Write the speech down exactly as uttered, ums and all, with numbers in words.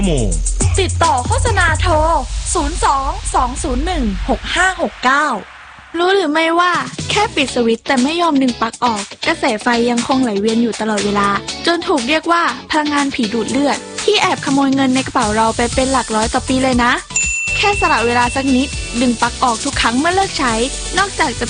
โมงติดต่อโฆษณาโทร ศูนย์ สอง สอง ศูนย์ หนึ่ง หก ห้า หก เก้ารู้หรือไม่ว่าแค่ปิดสวิตช์แต่ไม่ยอมดึงปลั๊กออกกระแสไฟยังคงไหลเวียนอยู่ตลอดเวลาจนถูกเรียกว่าพลังงานผีดูดเลือดที่แอบขโมยเงินในกระเป๋าเราไปเป็นหลักร้อยต่อปีเลยนะแค่สละเวลาสักนิดดึงปลั๊กออกทุกครั้งเมื่อเลิกใช้นอกจากจะ